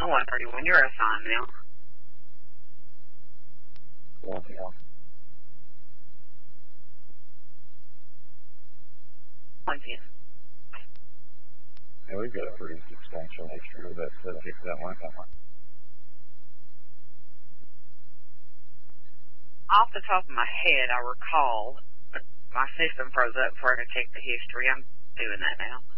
131, you're assigned now. Yeah. Thank you. Yeah, we've got a pretty substantial history with that subject, that one. Off the top of my head, I recall, my system froze up before I could check the history. I'm doing that now.